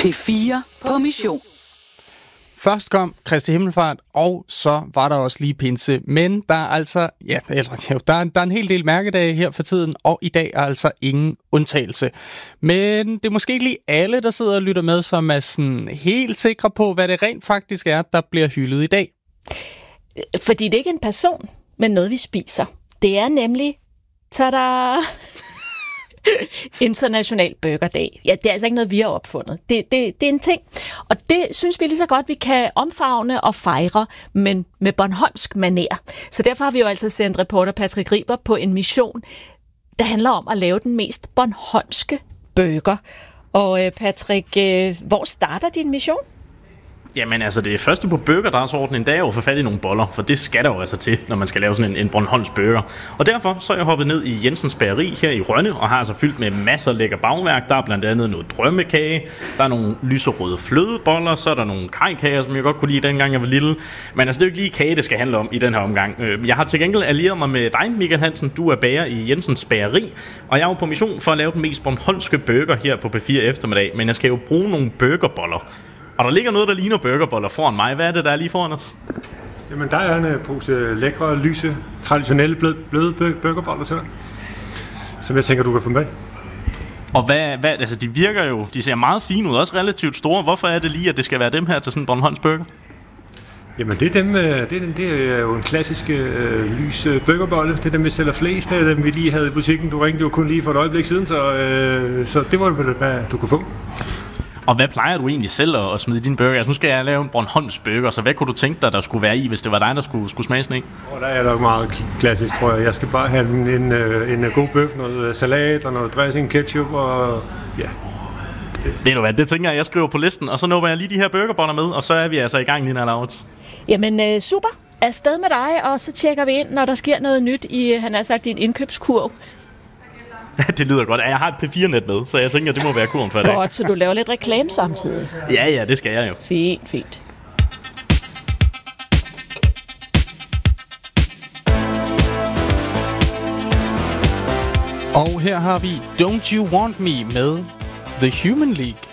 P4 på mission. Først kom Kristi Himmelfart, og så var der også lige pinse. Men der er altså, der er en hel del mærkedage her for tiden, og i dag er altså ingen undtagelse. Men det er måske ikke lige alle, der sidder og lytter med, som er sådan helt sikre på, hvad det rent faktisk er, der bliver hyldet i dag. Fordi det er ikke en person, men noget, vi spiser. Det er nemlig, tada! International Burgerdag. Ja, det er altså ikke noget, vi har opfundet. Det er en ting. Og det synes vi lige så godt, vi kan omfavne og fejre, men med bornholmsk manér. Så derfor har vi jo altså sendt reporter Patrick Riber på en mission, der handler om at lave den mest bornholmske burger. Og Patrick, hvor starter din mission? Jamen altså, det første på burgerdagsordenen, det er jo at få fat i nogle boller, for det skal der jo altså til, når man skal lave sådan en Bornholms burger. Og derfor så er jeg hoppet ned i Jensens Bageri her i Rønne, og har altså fyldt med masser af lækker bagværk. Der er blandt andet noget drømmekage, der er nogle lyserøde flødeboller, så er der nogle kajkager, som jeg godt kunne lide, dengang jeg var lille. Men altså, det er jo ikke lige kage, det skal handle om i den her omgang. Jeg har til gengæld allieret mig med dig, Michael Hansen. Du er bager i Jensens Bageri, og jeg er jo på mission for at lave den mest bornholmske burger her på P4 eftermiddag. Men jeg skal jo bruge nogle burgerboller. Og der ligger noget, der ligner burgerboller foran mig. Hvad er det, der er lige foran os? Jamen, der er en pose lækre, lyse, traditionelle, bløde burgerboller til dig, som jeg tænker, du kan få med. Og hvad, altså de virker jo, de ser meget fine ud, også relativt store. Hvorfor er det lige, at det skal være dem her til sådan en Bornholms burger? Jamen, det er jo en klassisk lys burgerbolle. Det er dem, vi sælger flest af, dem vi lige havde i butikken. Du ringte jo kun lige for et øjeblik siden, så det var hvad du kunne få. Og hvad plejer du egentlig selv at smide i din burger? Altså nu skal jeg lave en Bornholms burger, så hvad kunne du tænke dig, der skulle være i, hvis det var dig, der skulle smage sådan en? Der er nok meget klassisk, tror jeg. Jeg skal bare have en god bøf, noget salat og noget dressing, ketchup og ja. Ved du hvad, det tænker jeg skriver på listen, og så nubber jeg lige de her burgerboller med, og så er vi altså i gang, Nina Lauritz. Jamen super, afsted med dig, og så tjekker vi ind, når der sker noget nyt i, han har sagt, din indkøbskurv. Det lyder godt. Jeg har et P4-net med, så jeg tænker, det må være kurven for i dag. Godt, så du laver lidt reklame samtidig. Ja, det skal jeg jo. Fint. Og her har vi Don't You Want Me med The Human League.